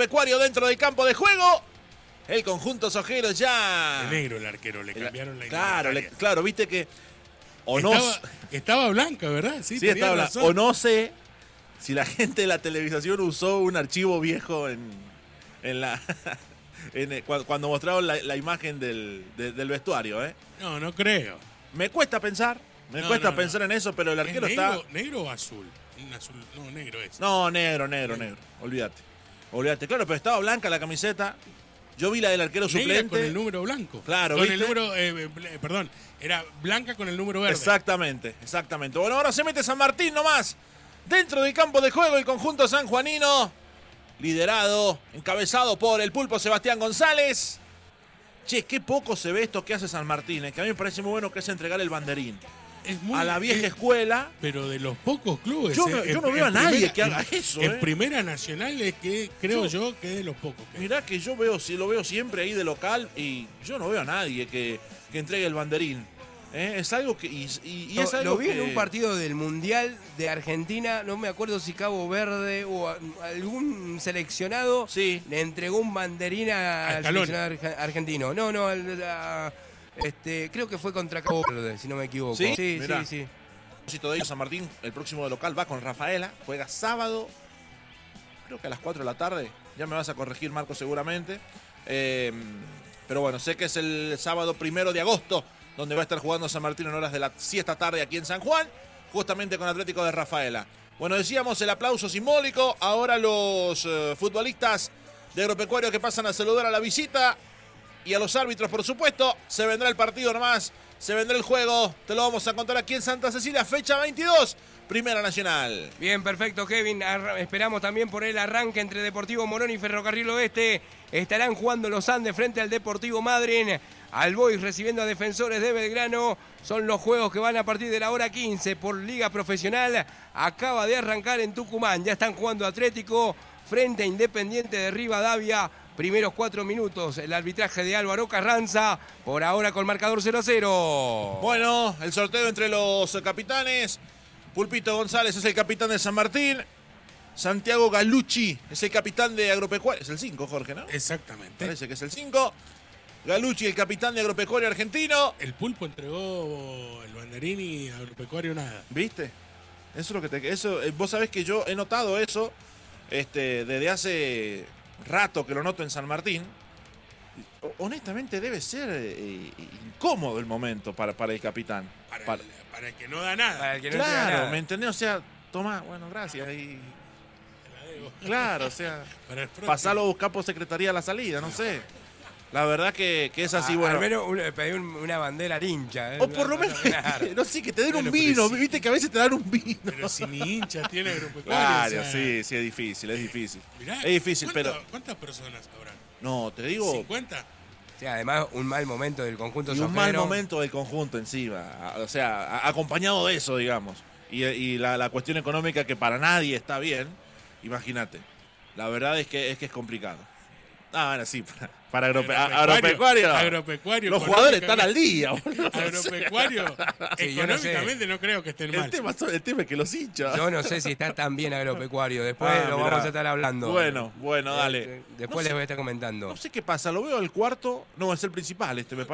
Agropecuario dentro del campo de juego. El conjunto sojero ya... De negro el arquero, le cambiaron la Claro, claro, viste que... Estaba blanca, ¿verdad? Sí, estaba blanca. O no sé si la gente de la televisación usó un archivo viejo cuando mostraron la imagen del vestuario, ¿eh? No creo. Me cuesta pensar en eso, pero el arquero está... ¿Negro o azul? Un azul, no, negro es. No, negro. Olvídate. Claro, pero estaba blanca la camiseta. Yo vi la del arquero Negra suplente. con el número blanco. Claro, con ¿viste? el número, perdón, era blanca con el número verde. Exactamente. Bueno, ahora se mete San Martín nomás. Dentro del campo de juego el conjunto sanjuanino. Liderado, encabezado por el pulpo Sebastián González. Che, qué poco se ve esto que hace San Martín, que a mí me parece muy bueno, que es entregar el banderín. A la vieja escuela. Pero de los pocos clubes. Yo no veo a nadie que haga eso. En Primera Nacional es que creo yo que es de los pocos. Mirá que yo lo veo siempre ahí de local y yo no veo a nadie que entregue el banderín. Es algo que... es algo lo vi que... en un partido del Mundial de Argentina, no me acuerdo si Cabo Verde o algún seleccionado le entregó un banderín al seleccionado argentino. Creo que fue contra Cabo Verde, si no me equivoco. Sí. Sí. De San Martín, el próximo de local va con Rafaela, juega sábado, creo que a las 4 de la tarde. Ya me vas a corregir, Marco, seguramente. Pero bueno, sé que es el sábado 1 de agosto, donde va a estar jugando San Martín en horas de la siesta tarde aquí en San Juan, justamente con Atlético de Rafaela. Bueno, decíamos el aplauso simbólico. Ahora los futbolistas de Agropecuario que pasan a saludar a la visita. Y a los árbitros, por supuesto. Se vendrá el partido nomás, se vendrá el juego. Te lo vamos a contar aquí en Santa Cecilia, fecha 22, Primera Nacional. Bien, perfecto, Kevin. Esperamos también por el arranque entre Deportivo Morón y Ferrocarril Oeste. Estarán jugando los Andes frente al Deportivo Madryn. Al Boys recibiendo a Defensores de Belgrano. Son los juegos que van a partir de la hora 15 por Liga Profesional. Acaba de arrancar en Tucumán. Ya están jugando Atlético frente a Independiente de Rivadavia. Primeros 4 minutos, el arbitraje de Álvaro Carranza, por ahora con marcador 0-0. Bueno, el sorteo entre los capitanes. Pulpito González es el capitán de San Martín. Santiago Galucci es el capitán de Agropecuario. Es el 5, Jorge, ¿no? Exactamente. Parece que es el 5. Galucci, el capitán de Agropecuario argentino. El pulpo entregó el banderín y Agropecuario nada. ¿Viste? Eso es lo que vos sabés que yo he notado eso desde hace rato que lo noto en San Martín. Honestamente debe ser incómodo el momento para el capitán. Para el que no da nada. Para el que no Claro, nada. ¿me entendés? O sea, tomá, bueno, gracias. Claro, o sea, pasalo a buscar por secretaría a la salida, no sé. La verdad que es así, bueno. Al menos pedí una bandera hincha. O por lo menos, no sé, que te den un vino. Viste que a veces te dan un vino. Pero si mi hincha tiene Agropecuario. Claro, o sea, sí, es difícil. Mirá, Es difícil, pero... ¿Cuántas personas habrán? No, te digo... ¿50? Sí, además un mal momento del conjunto Y sojero. un mal momento del conjunto encima. O sea, acompañado de eso, digamos. Y la cuestión económica que para nadie está bien. Imagínate. La verdad es que es complicado. Bueno, sí, para Agropecuario. Los jugadores están al día, boludo. Agropecuario, económicamente no creo que estén mal. El tema es que los hinchas. Yo no sé si está tan bien Agropecuario. Después lo vamos a estar hablando. Bueno, dale. Después les voy a estar comentando. No sé qué pasa, lo veo al cuarto. No, es el principal me parece.